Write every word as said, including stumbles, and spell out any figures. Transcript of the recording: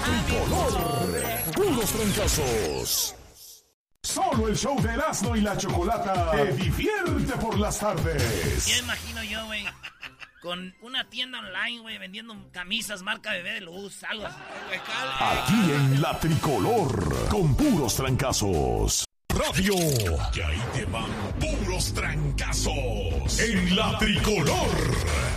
Tricolor. Puros trancazos. Solo el show de Erasmo y la Chocolata te divierte por las tardes. Ya imagino yo, güey, con una tienda online, güey, vendiendo camisas marca Bebé de Luz, algo así. Aquí en la Tricolor, con puros trancazos. Radio. Y ahí te van puros trancazos. En la Tricolor.